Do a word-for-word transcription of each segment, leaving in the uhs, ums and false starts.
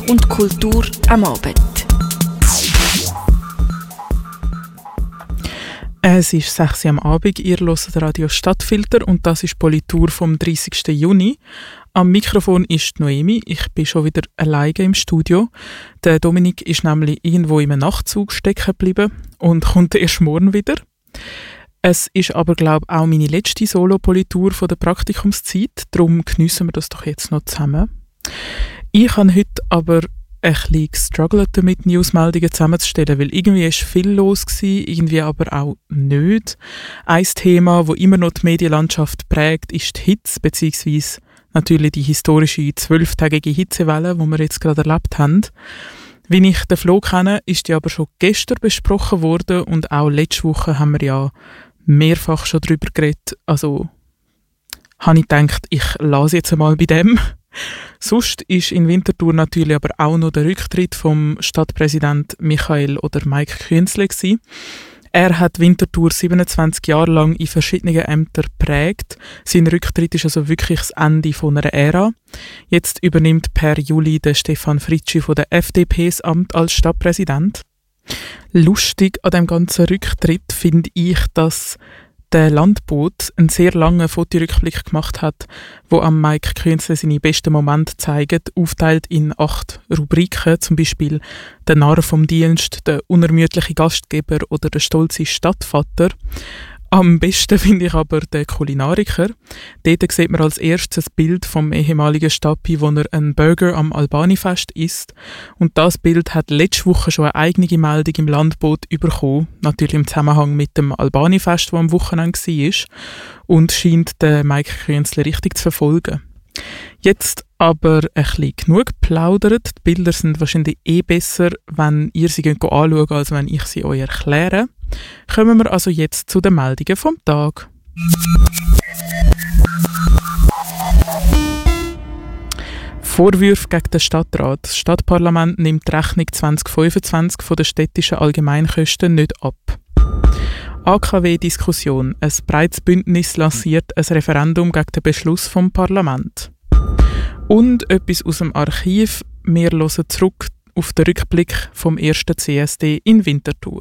und Kultur am Abend. Es ist sechs Uhr am Abend, ihr hört Radio Stadtfilter und das ist Politur vom dreißigsten Juni. Am Mikrofon ist Noemi, ich bin schon wieder alleine im Studio. Der Dominik ist nämlich irgendwo im Nachtzug stecken geblieben und kommt erst morgen wieder. Es ist aber, glaube ich, auch meine letzte Solo-Politur von der Praktikumszeit, darum geniessen wir das doch jetzt noch zusammen. Ich habe heute aber ein bisschen gestruggelt damit, Newsmeldungen zusammenzustellen, weil irgendwie war viel los gewesen, irgendwie aber auch nicht. Ein Thema, das immer noch die Medienlandschaft prägt, ist die Hitze, beziehungsweise natürlich die historische zwölftägige Hitzewelle, die wir jetzt gerade erlebt haben. Wie ich den Flo kenne, ist die aber schon gestern besprochen worden und auch letzte Woche haben wir ja mehrfach schon darüber geredet. Also habe ich gedacht, ich lasse jetzt einmal bei dem. Sonst ist in Winterthur natürlich aber auch noch der Rücktritt vom Stadtpräsident Michael oder Mike Künzle gewesen. Er hat Winterthur siebenundzwanzig Jahre lang in verschiedenen Ämtern geprägt. Sein Rücktritt ist also wirklich das Ende von einer Ära. Jetzt übernimmt per Juli der Stefan Fritschi von der F D P das Amt als Stadtpräsident. Lustig an dem ganzen Rücktritt finde ich, dass der Landboot einen sehr langen Fotorückblick gemacht hat, wo am Mike Künzle seine besten Momente zeigt, aufteilt in acht Rubriken, zum Beispiel «Der Narr vom Dienst», «Der unermüdliche Gastgeber» oder «Der stolze Stadtvater». Am besten finde ich aber den Kulinariker. Dort sieht man als erstes ein Bild vom ehemaligen Stappi, wo er einen Burger am Albani-Fest isst. Und das Bild hat letzte Woche schon eine eigene Meldung im Landboot bekommen. Natürlich im Zusammenhang mit dem Albani-Fest, das am Wochenende war. Und scheint den Mike Künzle richtig zu verfolgen. Jetzt aber ein bisschen genug geplaudert. Die Bilder sind wahrscheinlich eh besser, wenn ihr sie anschaut, als wenn ich sie euch erkläre. Kommen wir also jetzt zu den Meldungen vom Tag. Vorwürfe gegen den Stadtrat. Das Stadtparlament nimmt die Rechnung zwanzig fünfundzwanzig von den städtischen Allgemeinkosten nicht ab. A K W-Diskussion. Ein breites Bündnis lanciert ein Referendum gegen den Beschluss vom Parlament. Und etwas aus dem Archiv. Wir hören zurück auf den Rückblick vom ersten C S D in Winterthur.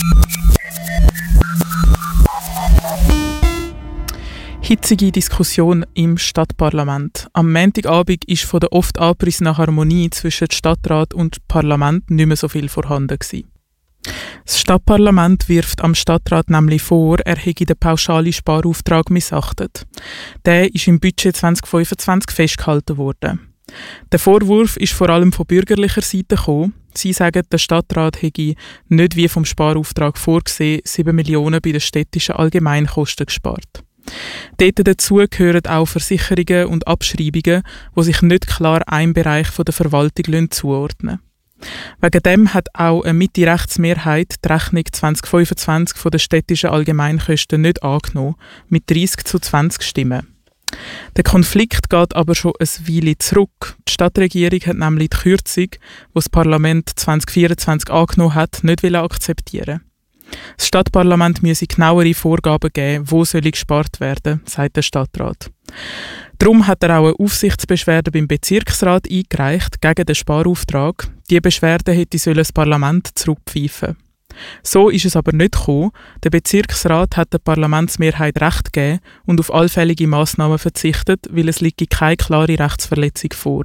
Hitzige Diskussion im Stadtparlament. Am Montagabend ist von der oft angepriesenen Harmonie zwischen Stadtrat und Parlament nicht mehr so viel vorhanden gewesen. Das Stadtparlament wirft am Stadtrat nämlich vor, er hätte den pauschalen Sparauftrag missachtet. Der ist im Budget zwanzig fünfundzwanzig festgehalten worden. Der Vorwurf ist vor allem von bürgerlicher Seite gekommen. Sie sagen, der Stadtrat hätte nicht wie vom Sparauftrag vorgesehen sieben Millionen bei den städtischen Allgemeinkosten gespart. Dort dazu gehören auch Versicherungen und Abschreibungen, die sich nicht klar einem Bereich der Verwaltung zuordnen lassen. Wegen dem hat auch eine Mitte-Rechts-Mehrheit die Rechnung zwanzig fünfundzwanzig von den städtischen Allgemeinkosten nicht angenommen, mit dreißig zu zwanzig Stimmen. Der Konflikt geht aber schon ein Weile zurück. Die Stadtregierung hat nämlich die Kürzung, die das Parlament zwanzig vierundzwanzig angenommen hat, nicht akzeptieren. Das Stadtparlament müsse genauere Vorgaben geben, wo soll gespart werden, sagt der Stadtrat. Darum hat er auch eine Aufsichtsbeschwerde beim Bezirksrat eingereicht gegen den Sparauftrag. Die Beschwerde hätte das Parlament zurückpfeifen. So ist es aber nicht gekommen. Der Bezirksrat hat der Parlamentsmehrheit Recht gegeben und auf allfällige Massnahmen verzichtet, weil es liegt keine klare Rechtsverletzung vor.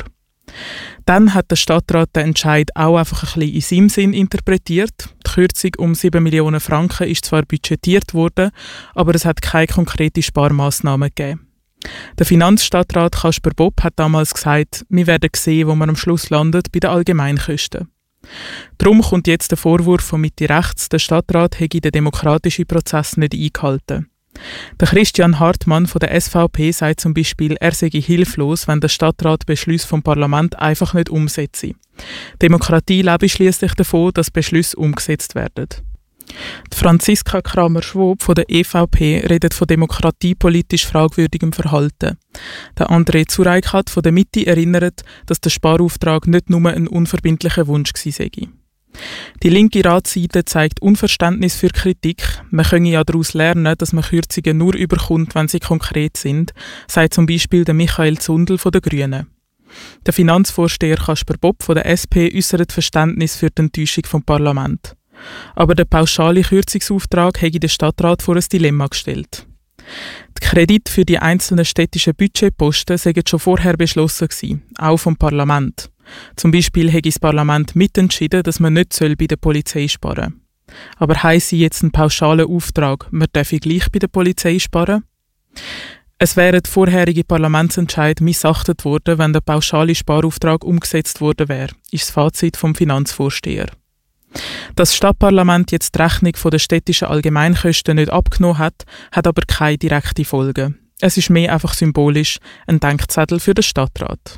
Dann hat der Stadtrat den Entscheid auch einfach ein bisschen in seinem Sinn interpretiert. Die Kürzung um sieben Millionen Franken ist zwar budgetiert worden, aber es hat keine konkreten Sparmaßnahmen gegeben. Der Finanzstadtrat Kasper Bob hat damals gesagt, wir werden sehen, wo man am Schluss landet bei den Allgemeinkosten. Darum kommt jetzt der Vorwurf von Mitte rechts, der Stadtrat hätte den demokratischen Prozess nicht eingehalten. Der Christian Hartmann von der S V P sagt zum Beispiel, er sei hilflos, wenn der Stadtrat Beschlüsse vom Parlament einfach nicht umsetze. Demokratie lebe schliesslich davon, dass Beschlüsse umgesetzt werden. Die Franziska Kramer-Schwob von der E V P redet von demokratiepolitisch fragwürdigem Verhalten. Der André Zureikat von der Mitte erinnert, dass der Sparauftrag nicht nur ein unverbindlicher Wunsch gewesen sei. Die linke Ratsseite zeigt Unverständnis für Kritik. Man könne ja daraus lernen, dass man Kürzungen nur überkommt, wenn sie konkret sind, sagt zum Beispiel der Michael Zundel von den Grünen. Der Finanzvorsteher Kasper Bob von der S P äußert Verständnis für die Enttäuschung vom Parlament. Aber der pauschale Kürzungsauftrag hätte den Stadtrat vor ein Dilemma gestellt. Die Kredite für die einzelnen städtischen Budgetposten seien schon vorher beschlossen gewesen, auch vom Parlament. Zum Beispiel hätte das Parlament mitentschieden, dass man nicht bei der Polizei sparen soll. Aber heisst jetzt einen pauschalen Auftrag, man dürfe gleich bei der Polizei sparen? Es wäre der vorherige Parlamentsentscheid missachtet worden, wenn der pauschale Sparauftrag umgesetzt worden wäre, ist das Fazit vom Finanzvorsteher. Dass das Stadtparlament jetzt die Rechnung von den städtischen Allgemeinkosten nicht abgenommen hat, hat aber keine direkte Folge. Es ist mehr einfach symbolisch ein Denkzettel für den Stadtrat.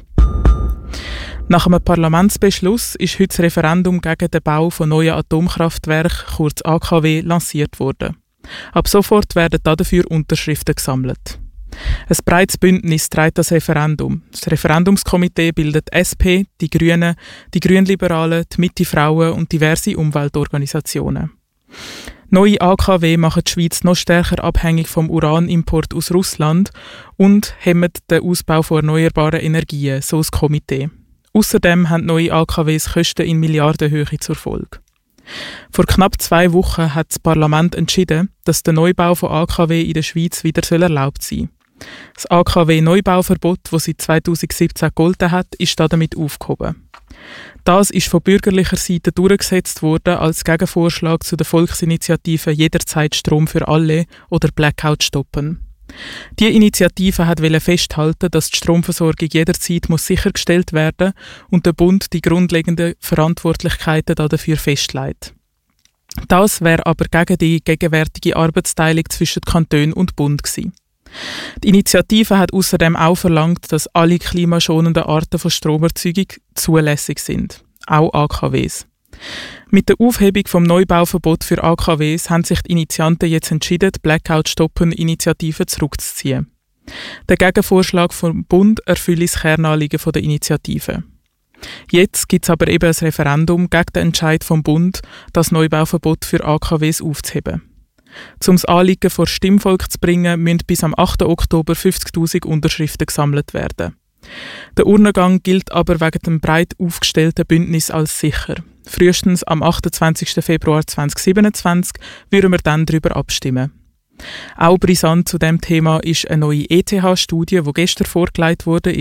Nach einem Parlamentsbeschluss ist heute das Referendum gegen den Bau von neuen Atomkraftwerken, kurz A K W, lanciert worden. Ab sofort werden dafür Unterschriften gesammelt. Ein breites Bündnis trägt das Referendum. Das Referendumskomitee bildet S P, die Grünen, die Grünliberalen, die Mitte-Frauen und diverse Umweltorganisationen. Neue A K W machen die Schweiz noch stärker abhängig vom Uranimport aus Russland und hemmen den Ausbau von erneuerbaren Energien, so das Komitee. Außerdem haben neue A K Ws Kosten in Milliardenhöhe zur Folge. Vor knapp zwei Wochen hat das Parlament entschieden, dass der Neubau von A K W in der Schweiz wieder erlaubt sein soll. Das A K W-Neubauverbot, das seit zweitausendsiebzehn gegolten hat, ist damit aufgehoben. Das ist von bürgerlicher Seite durchgesetzt worden als Gegenvorschlag zu der Volksinitiative «Jederzeit Strom für alle» oder «Blackout stoppen». Die Initiative wollte festhalten, dass die Stromversorgung jederzeit muss sichergestellt werden und der Bund die grundlegenden Verantwortlichkeiten dafür festlegt. Das wäre aber gegen die gegenwärtige Arbeitsteilung zwischen Kanton und Bund gewesen. Die Initiative hat außerdem auch verlangt, dass alle klimaschonenden Arten von Stromerzeugung zulässig sind, auch A K Ws. Mit der Aufhebung vom Neubauverbot für A K Ws haben sich die Initianten jetzt entschieden, die Blackout-Stoppen-Initiative zurückzuziehen. Der Gegenvorschlag vom Bund erfülle das Kernanliegen der Initiative. Jetzt gibt es aber eben ein Referendum gegen den Entscheid vom Bund, das Neubauverbot für A K Ws aufzuheben. Um das Anliegen vor Stimmvolk zu bringen, müssen bis am achten Oktober fünfzigtausend Unterschriften gesammelt werden. Der Urnengang gilt aber wegen dem breit aufgestellten Bündnis als sicher. Frühestens am achtundzwanzigsten Februar zweitausendsiebenundzwanzig würden wir dann darüber abstimmen. Auch brisant zu dem Thema ist eine neue E T H-Studie, die gestern vorgelegt wurde.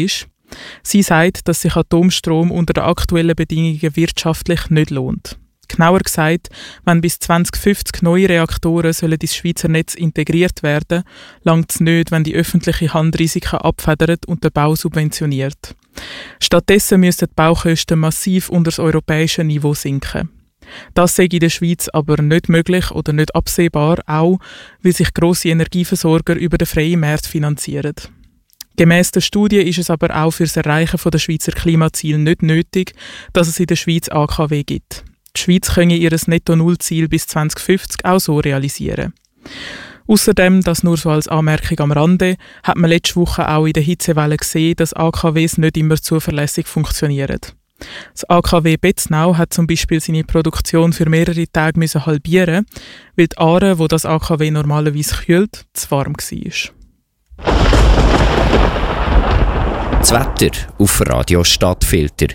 Sie sagt, dass sich Atomstrom unter den aktuellen Bedingungen wirtschaftlich nicht lohnt. Genauer gesagt, wenn bis zweitausendfünfzig neue Reaktoren sollen ins Schweizer Netz integriert werden, langt es nicht, wenn die öffentliche Hand Risiken abfedert und den Bau subventioniert. Stattdessen müssten die Baukosten massiv unter das europäische Niveau sinken. Das sei in der Schweiz aber nicht möglich oder nicht absehbar, auch weil sich grosse Energieversorger über den freien Markt finanzieren. Gemäss der Studie ist es aber auch für das Erreichen der Schweizer Klimaziele nicht nötig, dass es in der Schweiz A K W gibt. Die Schweiz könne ihr Netto-Null-Ziel bis zweitausendfünfzig auch so realisieren. Außerdem, das nur so als Anmerkung am Rande, hat man letzte Woche auch in der Hitzewelle gesehen, dass A K Ws nicht immer zuverlässig funktionieren. Das A K W Betznau hat zum Beispiel seine Produktion für mehrere Tage müssen halbieren, weil die Aare, wo das A K W normalerweise kühlt, zu warm war. Das Wetter auf Radio Stadtfilter.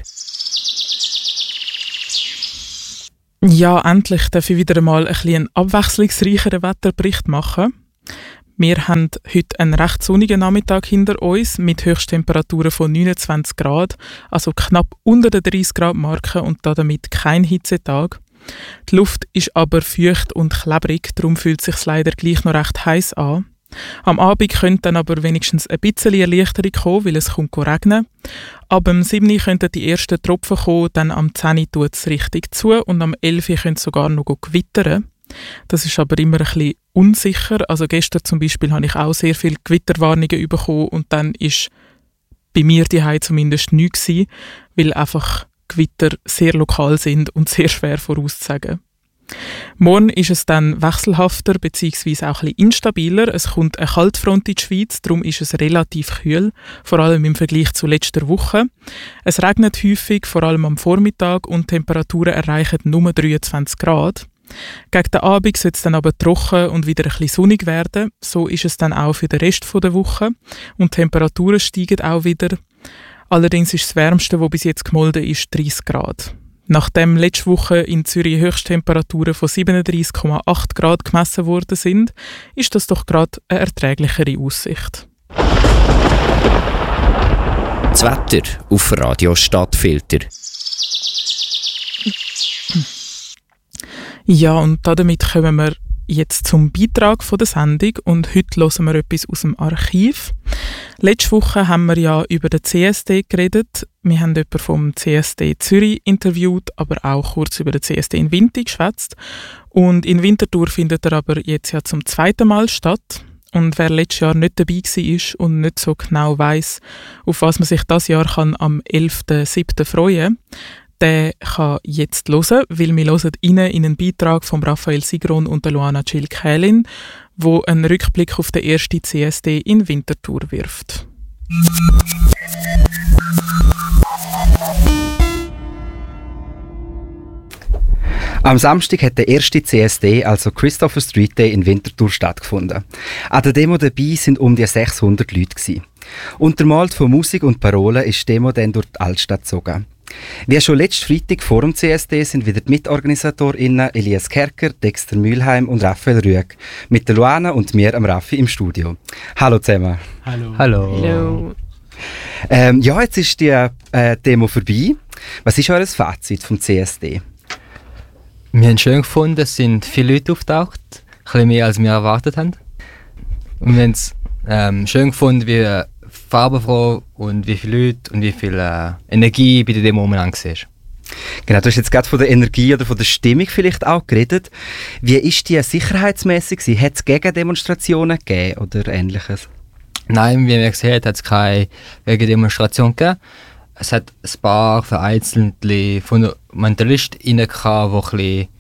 Ja, endlich darf ich wieder einmal ein bisschen einen abwechslungsreicheren Wetterbericht machen. Wir haben heute einen recht sonnigen Nachmittag hinter uns mit Höchsttemperaturen von neunundzwanzig Grad, also knapp unter der dreißig Grad Marke und damit kein Hitzetag. Die Luft ist aber feucht und klebrig, darum fühlt es sich leider gleich noch recht heiß an. Am Abend könnte dann aber wenigstens ein bisschen Erleichterung kommen, weil es kommt regnen. Ab dem sieben Uhr könnten die ersten Tropfen kommen, dann am zehn Uhr tut es richtig zu und am elf Uhr könnte es sogar noch gewittern. Das ist aber immer ein bisschen unsicher. Also gestern zum Beispiel habe ich auch sehr viele Gewitterwarnungen bekommen und dann ist bei mir daheim zumindest nichts gewesen, weil einfach Gewitter sehr lokal sind und sehr schwer vorauszusagen. Morgen ist es dann wechselhafter bzw. auch ein bisschen instabiler. Es kommt eine Kaltfront in die Schweiz, darum ist es relativ kühl, vor allem im Vergleich zu letzter Woche. Es regnet häufig, vor allem am Vormittag, und die Temperaturen erreichen nur dreiundzwanzig Grad. Gegen den Abend soll es dann aber trocken und wieder ein bisschen sonnig werden. So ist es dann auch für den Rest der Woche und die Temperaturen steigen auch wieder. Allerdings ist das Wärmste, das bis jetzt gemolden ist, dreißig Grad. Nachdem letzte Woche in Zürich Höchsttemperaturen von siebenunddreißig Komma acht Grad gemessen worden sind, ist das doch gerade eine erträglichere Aussicht. Das Wetter auf Radio Stadtfilter. Ja, und damit kommen wir jetzt zum Beitrag von der Sendung und heute hören wir etwas aus dem Archiv. Letzte Woche haben wir ja über den C S D geredet. Wir haben jemanden vom C S D Zürich interviewt, aber auch kurz über den C S D in Winti geschwätzt. Und in Winterthur findet er aber jetzt ja zum zweiten Mal statt. Und wer letztes Jahr nicht dabei war und nicht so genau weiss, auf was man sich dieses Jahr kann am elften siebten freuen kann, der kann jetzt hören, weil wir hören rein in einen Beitrag von Raphael Sigron und der Luana Cil-Kählin, wo einen Rückblick auf den ersten C S D in Winterthur wirft. Am Samstag hat der erste C S D, also Christopher Street Day, in Winterthur stattgefunden. An der Demo dabei sind um die sechshundert Leute gewesen. Untermalt von Musik und Parolen ist die Demo dann durch die Altstadt gezogen. Wie schon letzten Freitag vor dem C S D sind wieder die MitorganisatorInnen Elias Kerker, Dexter Mühlheim und Raphael Rüegg mit der Luana und mir, am Raffi, im Studio. Hallo zusammen. Hallo. Hallo. Hallo. Ähm, ja, jetzt ist die äh, Demo vorbei. Was ist euer Fazit vom C S D? Wir haben es schön gefunden, es sind viele Leute auftaucht, ein bisschen mehr als wir erwartet haben. Und wir haben es ähm, schön gefunden, wie farbenfroh und wie viele Leute und wie viel äh, Energie bei der Demo umeinander war. Genau, du hast jetzt gerade von der Energie oder von der Stimmung vielleicht auch geredet. Wie ist die sicherheitsmässig? Hat es Gegendemonstrationen gegeben oder Ähnliches? Nein, wie wir gesehen haben, hat es keine Gegendemonstration gegeben. Es hat ein paar vereinzelte FundamentalistInnen gehabt, die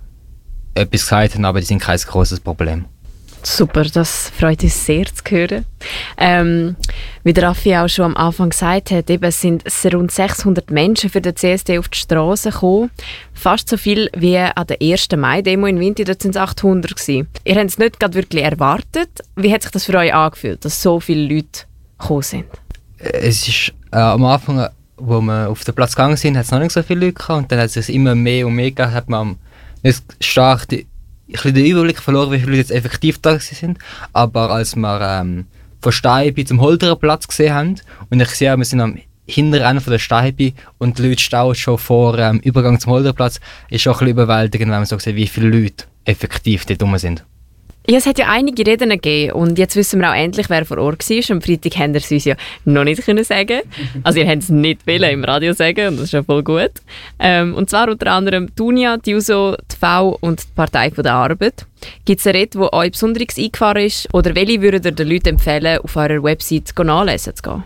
etwas gesagt haben, aber die sind kein grosses Problem. Super, das freut uns sehr zu hören. Ähm, wie der Raffi auch schon am Anfang gesagt hat, eben, es sind rund sechshundert Menschen für den C S D auf die Straße gekommen. Fast so viel wie an der ersten Mai-Demo in Winti, dort sind es achthundert gewesen. Ihr habt es nicht gerade wirklich erwartet. Wie hat sich das für euch angefühlt, dass so viele Leute gekommen sind? Es ist äh, am Anfang, wo wir auf den Platz gegangen sind, hat es noch nicht so viele Leute gehabt und dann hat es immer mehr und mehr gegeben, hat man nicht stark die, ein bisschen den Überblick verloren, wie viele Leute jetzt effektiv da sind. Aber als wir ähm, von Steibi zum Holderer Platz gesehen haben und ich sehe, wir sind am hinteren Ende von der Steibi und die Leute stauen schon vor dem ähm, Übergang zum Holderer Platz, ist schon ein bisschen überwältigend, wenn man so sieht, wie viele Leute effektiv dort rum sind. Ja, es hat ja einige Reden gegeben und jetzt wissen wir auch endlich, wer vor Ort war. Am Freitag haben wir es uns ja noch nicht können sagen. Also ihr habt es nicht wollen im Radio sagen und das ist ja voll gut. Ähm, und zwar unter anderem die UNIA, die JUSO, die V und die Partei der Arbeit. Gibt es eine Rede, die euch besonders eingefahren ist? Oder welche würdet ihr den Leuten empfehlen, auf eurer Website nachlesen zu gehen?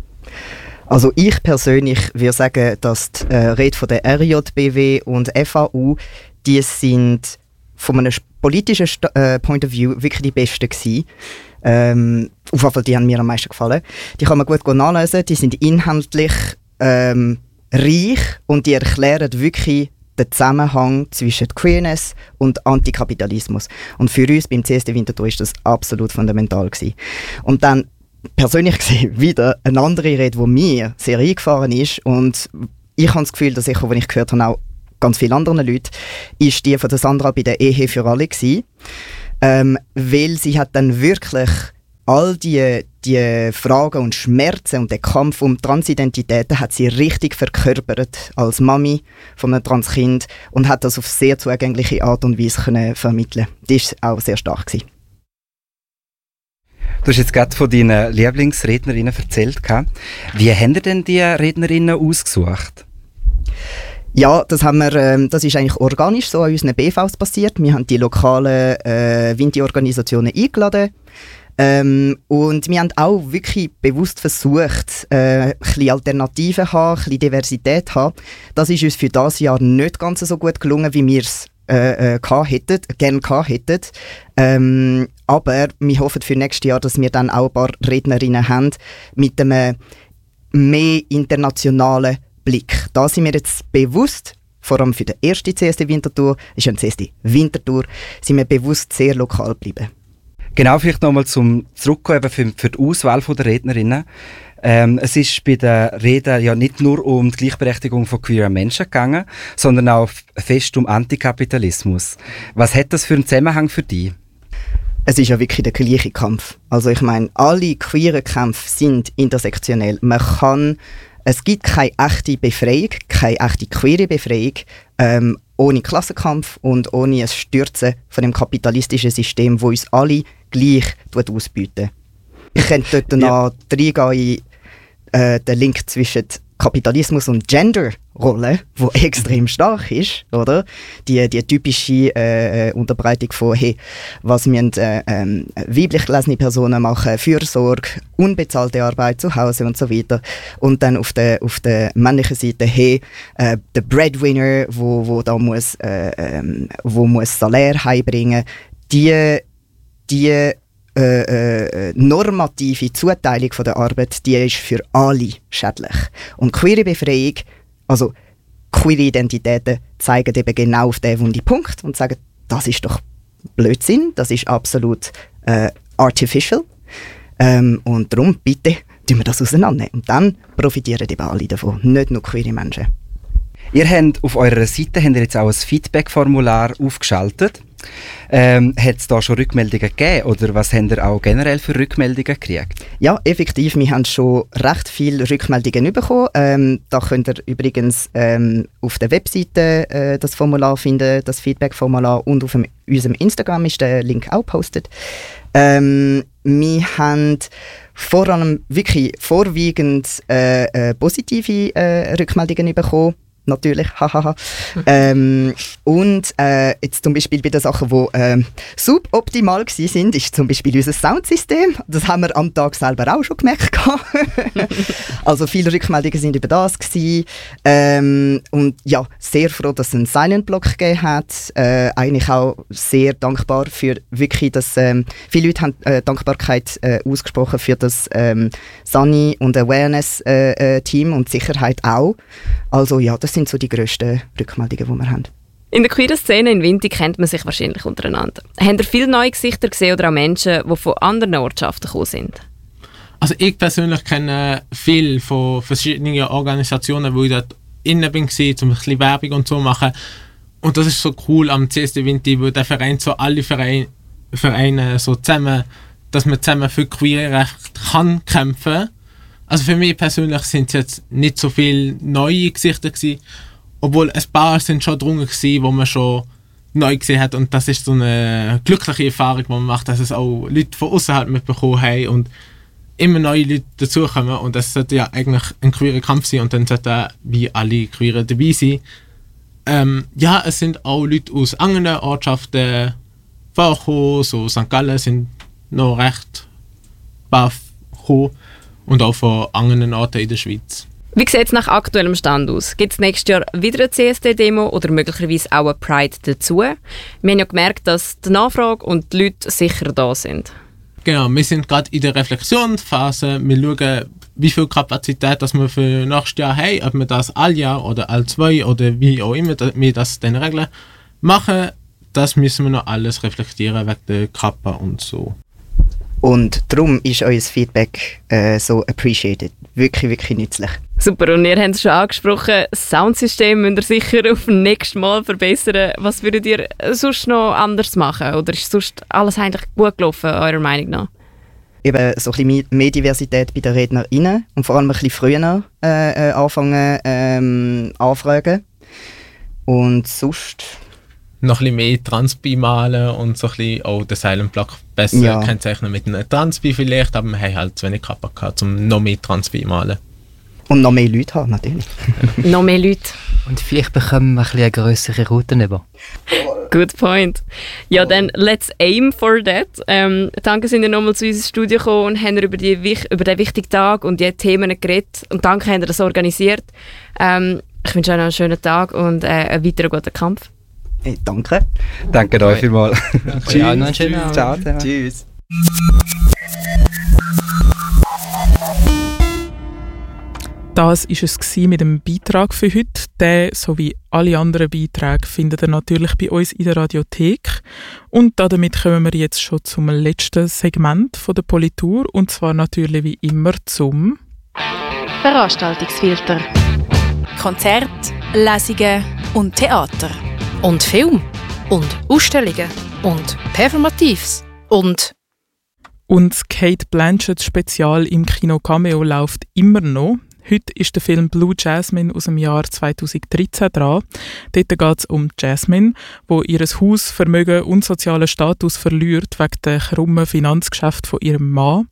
Also ich persönlich würde sagen, dass die äh, Rede von der R J B W und F A U, die sind von einem politischen St- äh, Point of View wirklich die besten gewesen. Ähm, auf jeden Fall, die haben mir am meisten gefallen. Die kann man gut nachlesen, die sind inhaltlich ähm, reich und die erklären wirklich den Zusammenhang zwischen Queerness und Antikapitalismus. Und für uns beim C S D Winterthur ist das absolut fundamental gewesen. Und dann persönlich gesehen wieder eine andere Rede, die mir sehr eingefahren ist und ich habe das Gefühl, dass ich, wenn ich gehört habe, auch ganz viele andere Leute, ist die von der Sandra bei der Ehe für alle gewesen. Ähm, weil sie hat dann wirklich all die, die Fragen und Schmerzen und den Kampf um Transidentitäten hat sie richtig verkörpert als Mami von einem Transkind und hat das auf sehr zugängliche Art und Weise können vermitteln. Die war auch sehr stark gewesen. Du hast jetzt gerade von deinen Lieblingsrednerinnen erzählt. Wie haben denn die Rednerinnen ausgesucht? Ja, das, haben wir, ähm, das ist eigentlich organisch so an unseren B Vs passiert. Wir haben die lokalen äh, Winti-Organisationen eingeladen. Ähm, und wir haben auch wirklich bewusst versucht, äh, ein bisschen Alternativen zu haben, ein bisschen Diversität zu haben. Das ist uns für dieses Jahr nicht ganz so gut gelungen, wie wir es äh, äh, hätten, gerne gehabt hätten. Ähm, aber wir hoffen für nächstes Jahr, dass wir dann auch ein paar Rednerinnen haben mit einem mehr internationalen Blick. Da sind wir jetzt bewusst, vor allem für den ersten C S D Winterthur, ist ein C S D Winterthur, sind wir bewusst sehr lokal geblieben. Genau, vielleicht nochmal zum Zurückkommen für, für die Auswahl der Rednerinnen. Ähm, es ist bei den Reden ja nicht nur um die Gleichberechtigung von queeren Menschen gegangen, sondern auch fest um Antikapitalismus. Was hat das für einen Zusammenhang für dich? Es ist ja wirklich der gleiche Kampf. Also ich meine, alle queeren Kämpfe sind intersektionell. Man kann, es gibt keine echte Befreiung, keine echte queere Befreiung ähm, ohne Klassenkampf und ohne ein Stürzen von dem kapitalistischen System, wo uns alle gleich ausbeutet. Ich könnte dort ja. noch reingehen in äh, den Link zwischen Kapitalismus und Genderrolle, wo extrem stark ist, oder? Die, die typische äh, Unterbreitung von, hey, was müssen äh, äh, weiblich gelesene Personen machen, Fürsorge, unbezahlte Arbeit zu Hause und so weiter. Und dann auf der, auf der männlichen Seite, hey, äh, der Breadwinner, wo, wo da muss, äh, äh, wo muss Salär heimbringen, die, die Äh, äh, normative Zuteilung von der Arbeit, die ist für alle schädlich. Und queere Befreiung, also queere Identitäten, zeigen eben genau auf den wunden Punkt und sagen, das ist doch Blödsinn, das ist absolut äh, artificial. Ähm, und darum, bitte, tun wir das auseinandernehmen. Und dann profitieren eben alle davon, nicht nur queere Menschen. Ihr habt auf eurer Seite habt ihr jetzt auch ein Feedback-Formular aufgeschaltet. Ähm, hat es da schon Rückmeldungen gegeben oder was habt ihr auch generell für Rückmeldungen gekriegt? Ja, effektiv, wir haben schon recht viele Rückmeldungen bekommen. Ähm, da könnt ihr übrigens ähm, auf der Webseite äh, das Formular finden, das Feedback-Formular, und auf dem, unserem Instagram ist der Link auch gepostet. Ähm, wir haben vor allem wirklich vorwiegend äh, äh, positive äh, Rückmeldungen bekommen. Natürlich, hahaha. ähm, und äh, jetzt zum Beispiel bei den Sachen, die äh, suboptimal waren, ist zum Beispiel unser Soundsystem. Das haben wir am Tag selber auch schon gemerkt. Also viele Rückmeldungen sind über das gewesen. Ähm, und ja, sehr froh, dass es einen Silent Block gegeben hat. Äh, eigentlich auch sehr dankbar für wirklich, dass ähm, viele Leute haben äh, Dankbarkeit äh, ausgesprochen für das ähm, Sani und Awareness äh, äh, Team und Sicherheit auch. Also ja, das sind so die grössten Rückmeldungen, die wir haben. In der queeren Szene in Winti kennt man sich wahrscheinlich untereinander. Habt ihr viele neue Gesichter gesehen oder auch Menschen, die von anderen Ortschaften gekommen sind? Also ich persönlich kenne viele von verschiedenen Organisationen, wo ich dort innen bin, um ein bisschen Werbung und so machen. Und das ist so cool am C S D Winti, wo der Verein so alle Vereine, Vereine so zusammen, dass man zusammen für queere Rechte kann kämpfen. Also für mich persönlich sind es jetzt nicht so viele neue Gesichter gewesen, obwohl ein paar sind schon drunter gewesen, wo man schon neu gesehen hat, und das ist so eine glückliche Erfahrung, die man macht, dass es auch Leute von außerhalb mitbekommen haben und immer neue Leute dazukommen, und das sollte ja eigentlich ein queerer Kampf sein und dann sollten wie alle Queere dabei sein. Ähm, ja, es sind auch Leute aus anderen Ortschaften vorgekommen, so Sankt Gallen sind noch recht paar gekommen. Und auch von anderen Orten in der Schweiz. Wie sieht es nach aktuellem Stand aus? Gibt es nächstes Jahr wieder eine C S D-Demo oder möglicherweise auch eine Pride dazu? Wir haben ja gemerkt, dass die Nachfrage und die Leute sicher da sind. Genau, wir sind gerade in der Reflexionsphase. Wir schauen, wie viel Kapazität dass wir für nächstes Jahr haben, ob wir das all Jahr oder all zwei oder wie auch immer wir das dann regeln. Machen, das müssen wir noch alles reflektieren wegen der Kappa und so. Und darum ist euer Feedback äh, so appreciated. Wirklich, wirklich nützlich. Super, und ihr habt es schon angesprochen, das Soundsystem müsst ihr sicher auf das nächste Mal verbessern. Was würdet ihr sonst noch anders machen? Oder ist sonst alles eigentlich gut gelaufen, eurer Meinung nach? Eben so ein bisschen mehr Diversität bei den RednerInnen und vor allem ein bisschen früher äh, äh, anfangen ähm, anfragen. Und sonst... noch ein bisschen mehr Transpi malen und so ein bisschen auch den Silent Block besser ja. kennzeichnen mit einem Transpi vielleicht, aber wir haben halt zu wenig Kappa gehabt, um noch mehr Transpi malen. Und noch mehr Leute haben, natürlich. Noch mehr Leute. Und vielleicht bekommen wir ein bisschen eine grössere Route über. Good point. Ja, dann let's aim for that. Ähm, danke, sind ihr nochmal zu unserem Studio gekommen und haben über, die, über den wichtigen Tag und die Themen geredet. Und danke, habt ihr das organisiert. Ähm, ich wünsche euch noch einen schönen Tag und äh, einen weiteren guten Kampf. Hey, danke. Danke euch vielmals. Tschüss. Ja, noch einen schönen Abend. Ciao. Ciao. Tschüss. Das war es mit dem Beitrag für heute. Den sowie alle anderen Beiträge findet ihr natürlich bei uns in der Radiothek. Und damit kommen wir jetzt schon zum letzten Segment von der Politur. Und zwar natürlich wie immer zum Veranstaltungsfilter. Konzerte, Lesungen und Theater. Und Film. Und Ausstellungen. Und Performatives. Und... Und das Cate Blanchett-Spezial im Kino Cameo läuft immer noch. Heute ist der Film Blue Jasmine aus dem Jahr zweitausenddreizehn dran. Dort geht es um Jasmine, die ihr Haus, Vermögen und sozialen Status verliert wegen der krummen Finanzgeschäfte von ihrem Mann.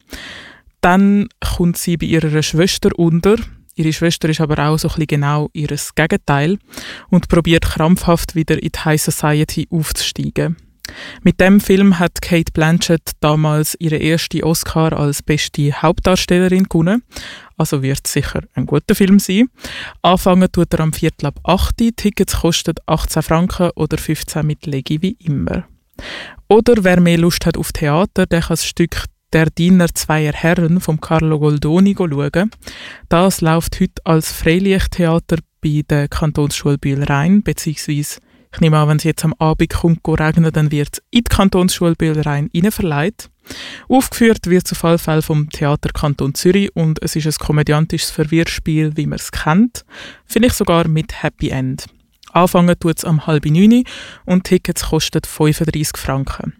Dann kommt sie bei ihrer Schwester unter. Ihre Schwester ist aber auch so ein bisschen genau ihr Gegenteil und probiert krampfhaft wieder in die High Society aufzusteigen. Mit dem Film hat Cate Blanchett damals ihren ersten Oscar als beste Hauptdarstellerin gewonnen. Also wird es sicher ein guter Film sein. Anfangen tut er am Viertel ab acht. Tickets kosten achtzehn Franken oder fünfzehn mit Legi wie immer. Oder wer mehr Lust hat auf Theater, der kann das Stück «Der Diener zweier Herren» von Carlo Goldoni schauen. Das läuft heute als Freilichttheater bei der Kantonsschule Bühl-Rhein, beziehungsweise ich nehme an, wenn es jetzt am Abend kommt, regnen, dann wird es in die Kantonsschule Bühl-Rhein verleiht. Aufgeführt wird es auf jeden Fall vom Theater Kanton Zürich und es ist ein komödiantisches Verwirrspiel, wie man es kennt. Vielleicht sogar mit Happy End. Anfangen tut es am halb neun und Tickets kosten fünfunddreissig Franken.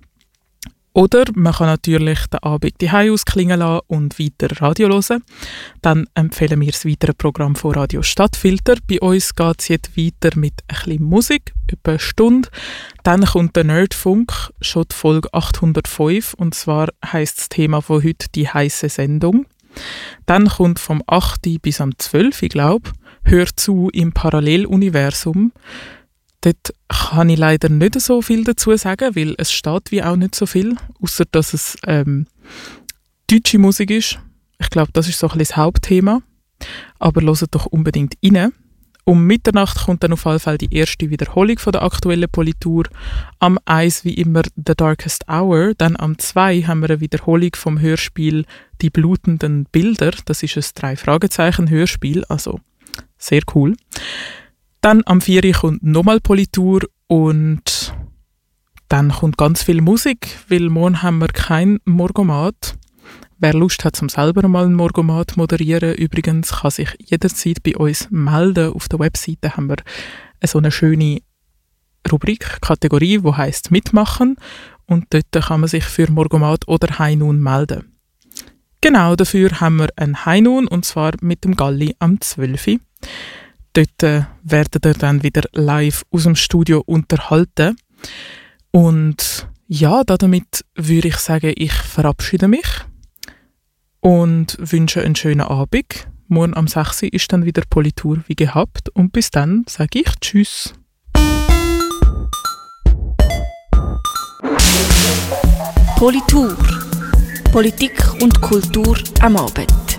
Oder man kann natürlich den Abend die Hause ausklingen lassen und weiter Radio hören. Dann empfehlen wir das weitere Programm von Radio Stadtfilter. Bei uns geht es jetzt weiter mit ein bisschen Musik, etwa eine Stunde. Dann kommt der Nerdfunk, schon die Folge achthundertfünf. Und zwar heisst das Thema von heute «Die heisse Sendung». Dann kommt vom acht bis am zwölf, ich glaube, «Hör zu im Paralleluniversum». Dort kann ich leider nicht so viel dazu sagen, weil es steht wie auch nicht so viel, außer dass es ähm, deutsche Musik ist. Ich glaube, das ist so ein bisschen das Hauptthema. Aber hört doch unbedingt rein. Um Mitternacht kommt dann auf jeden Fall die erste Wiederholung von der aktuellen Politur. Am eins wie immer «The Darkest Hour». Dann am zwei haben wir eine Wiederholung vom Hörspiel «Die blutenden Bilder». Das ist ein Drei-Fragezeichen-Hörspiel, also sehr cool. Dann am vier kommt nochmal Politur und dann kommt ganz viel Musik, weil morgen haben wir kein Morgomat. Wer Lust hat, zum selber mal einen Morgomat moderieren, übrigens kann sich jederzeit bei uns melden. Auf der Webseite haben wir so eine schöne Rubrik, Kategorie, die heisst «Mitmachen» und dort kann man sich für Morgomat oder Heinun melden. Genau, dafür haben wir einen Heinun und zwar mit dem Galli am zwölf. Dort äh, werdet ihr dann wieder live aus dem Studio unterhalten. Und ja, damit würde ich sagen, ich verabschiede mich und wünsche einen schönen Abend. Morgen am sechs ist dann wieder Politur wie gehabt. Und bis dann sage ich Tschüss. Politur. Politik und Kultur am Abend.